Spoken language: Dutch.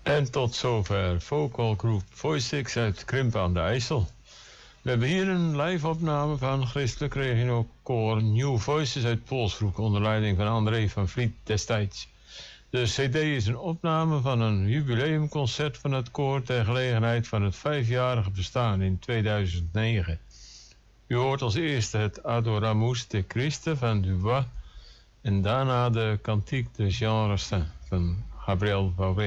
En tot zover Vocal Group Voice uit Krimpen aan de IJssel. We hebben hier een live opname van Christelijk Regiokoor New Voices uit Polsbroek onder leiding van André van Vliet destijds. De cd is een opname van een jubileumconcert van het koor ter gelegenheid van het 5-jarige bestaan in 2009. U hoort als eerste het Adoramus de Christe van Dubois en daarna de Cantique de Jean Rastin van Gabriel Fauré.